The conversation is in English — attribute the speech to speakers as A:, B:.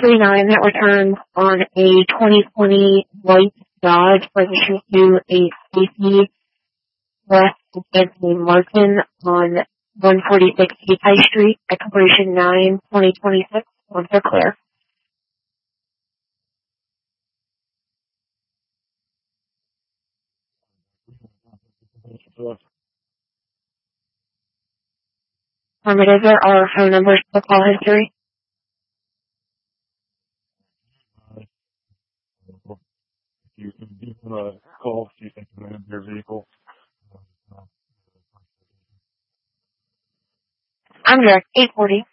A: 339 that returns on a 2020 white Dodge registering to a safety west of Anthony Martin on 146 East High Street, expiration 9/2026. Once they're clear. Affirmative, there are phone numbers for call history.
B: You can give them a call if you think of their vehicle.
A: I'm direct 840.